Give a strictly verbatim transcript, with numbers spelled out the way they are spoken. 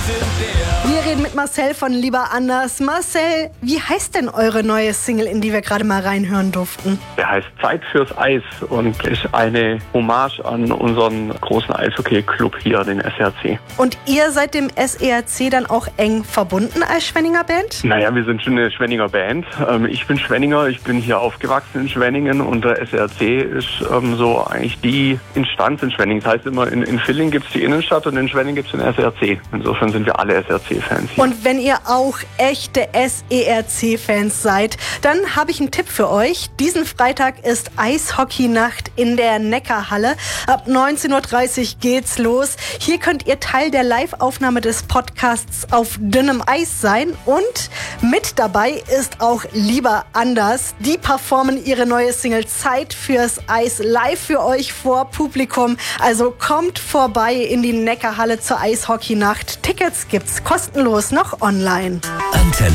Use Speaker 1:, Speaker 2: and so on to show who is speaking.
Speaker 1: Wir reden mit Marcel von Lieber Anders. Marcel, wie heißt denn eure neue Single, in die wir gerade mal reinhören durften?
Speaker 2: Der heißt Zeit fürs Eis und ist eine Hommage an unseren großen Eishockey-Club hier, den S R C.
Speaker 1: Und ihr seid dem S E R C dann auch eng verbunden als Schwenninger Band?
Speaker 2: Naja, wir sind schon eine Schwenninger Band. Ich bin Schwenninger, ich bin hier aufgewachsen in Schwenningen und der S E R C ist ähm, so eigentlich die Instanz in Schwenningen. Das heißt immer, in, in Villingen gibt es die Innenstadt und in Schwenningen gibt es den S E R C. Insofern sind wir alle S E R C-Fans hier.
Speaker 1: Und wenn ihr auch echte S E R C-Fans seid, dann habe ich einen Tipp für euch. Diesen Freitag ist Eishockey-Nacht in der Neckarhalle. Ab neunzehn Uhr dreißig geht's los. Hier könnt ihr Teil der Live-Aufnahme des Podcasts Auf dünnem Eis sein. Und mit dabei ist auch Lieber Anders. Die performen ihre neue Single Zeit fürs Eis live für euch vor Publikum. Also kommt vorbei in die Neckarhalle zur Eishockey-Nacht. Tickets gibt's kostenlos noch online.
Speaker 3: Antenne.